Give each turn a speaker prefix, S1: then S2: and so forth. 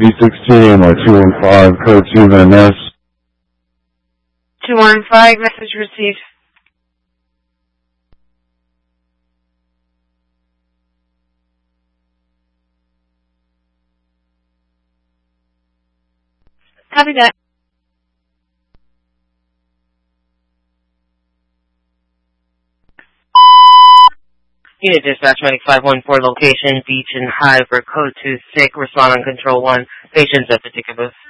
S1: B16 or 215, code 2 Van Ness.
S2: 215, message received. Copy that. Unit Dispatch Medic 514, location Beach and High for code 2 sick, respond on control 1, patients at the ticket booth.